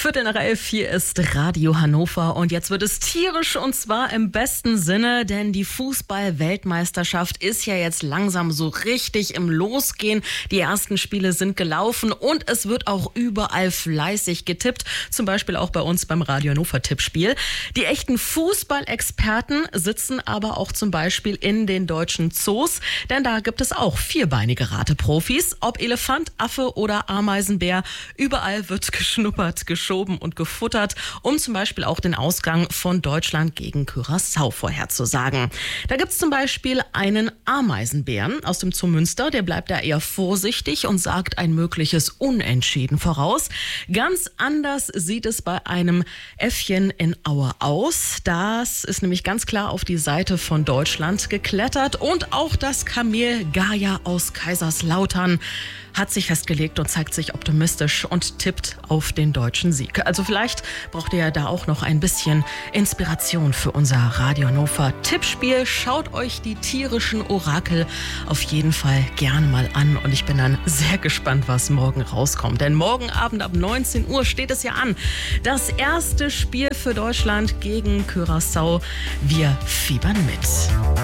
10:15, hier ist Radio Hannover und jetzt wird es tierisch und zwar im besten Sinne, denn die Fußball-Weltmeisterschaft ist ja jetzt langsam so richtig im Losgehen. Die ersten Spiele sind gelaufen und es wird auch überall fleißig getippt, zum Beispiel auch bei uns beim Radio Hannover Tippspiel. Die echten Fußballexperten sitzen aber auch zum Beispiel in den deutschen Zoos, denn da gibt es auch vierbeinige Rateprofis. Ob Elefant, Affe oder Ameisenbär, überall wird geschnuppert, geschoben und gefuttert, um zum Beispiel auch den Ausgang von Deutschland gegen Curaçao vorherzusagen. Da gibt es zum Beispiel einen Ameisenbären aus dem Zoo Münster, der bleibt da eher vorsichtig und sagt ein mögliches Unentschieden voraus. Ganz anders sieht es bei einem Äffchen in Aue aus. Das ist nämlich ganz klar auf die Seite von Deutschland geklettert und auch das Kamel Gaia aus Kaiserslautern hat sich festgelegt und zeigt sich optimistisch und tippt auf den deutschen Sieg. Also vielleicht braucht ihr ja da auch noch ein bisschen Inspiration für unser Radio Hannover Tippspiel. Schaut euch die tierischen Orakel auf jeden Fall gerne mal an und ich bin dann sehr gespannt, was morgen rauskommt. Denn morgen Abend ab 19 Uhr steht es ja an. Das erste Spiel für Deutschland gegen Curaçao. Wir fiebern mit.